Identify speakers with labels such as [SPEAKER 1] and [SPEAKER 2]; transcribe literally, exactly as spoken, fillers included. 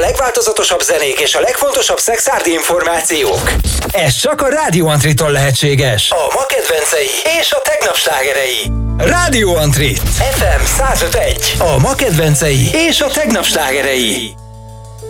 [SPEAKER 1] legváltozatosabb zenék és a legfontosabb szexárdi információk. Ez csak a Rádió Antritól lehetséges. A ma kedvencei és a tegnap slágerei. Rádió Antrit. ef em száz öt egy. A ma kedvencei és a tegnap slágerei.